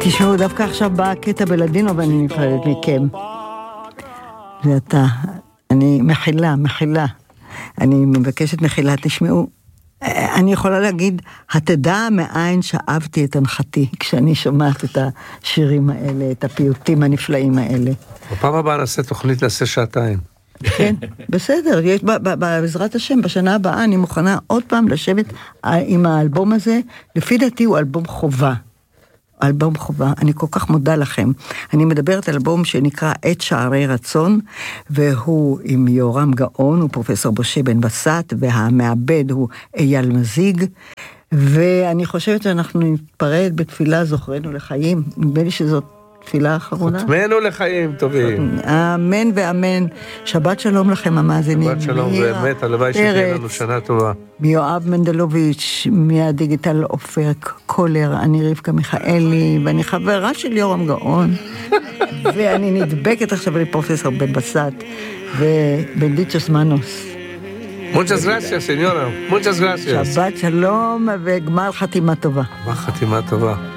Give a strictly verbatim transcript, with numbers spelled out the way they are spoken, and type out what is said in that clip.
תשמעו, דווקא עכשיו בא קטע בלדינו ואני נפרדת מכם. ואתה, אני מחילה, מחילה. אני מבקשת מחילה, תשמעו. אני יכולה להגיד, התדע מאין שאהבתי את הנחתי, כשאני שומעת את השירים האלה, את הפיוטים הנפלאים האלה. בפעם הבאה נעשה תוכנית, נעשה שעתיים. כן, בסדר, יש, בעזרת השם, בשנה הבאה אני מוכנה עוד פעם לשבת עם האלבום הזה, לפי דעתי הוא אלבום חובה. אלבום חובה, אני כל כך מודה לכם. אני מדברת על אלבום שנקרא את שערי רצון, והוא עם יורם גאון, הוא פרופסור משה בן בסט, והמעבד הוא אייל מזיג, ואני חושבת שאנחנו נתפרד בתפילה זוכרנו לחיים, נדמה לי שזאת תפילה האחרונה. חותמנו לחיים טובים. אמן ואמן. שבת שלום לכם המאזינים. שבת שלום באמת, הלוואי שתהיה לנו שנה טובה. מיואב מנדלוביץ', מהדיגיטל אופר קולר, אני רבקה מיכאלי, ואני חברה של יורם גאון, ואני נדבקת עכשיו לפרופסור בן בסט, ובנדיצ'וס מנוס. Muchas gracias, señora. Muchas gracias. שבת שלום וגמר חתימה טובה. גמר חתימה טובה.